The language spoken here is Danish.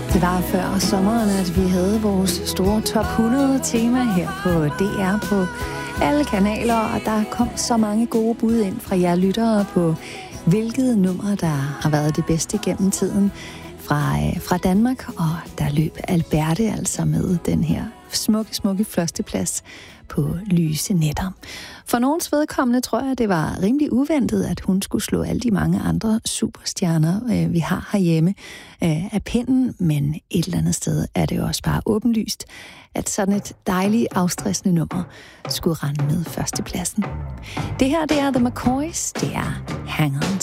Det var før sommeren, at vi havde vores store top 100 tema her på DR på alle kanaler, og der kom så mange gode bud ind fra jer lyttere på, hvilket nummer, der har været det bedste gennem tiden fra Danmark, og der løb Alberte altså med den her smukke førsteplads på Lyse Nætter. For nogens vedkommende tror jeg, det var rimelig uventet, at hun skulle slå alle de mange andre superstjerner, vi har herhjemme, af pinden, men et eller andet sted er det også bare åbenlyst, at sådan et dejligt afstressende nummer skulle rende med førstepladsen. Det her, det er The McCoys, det er Hang On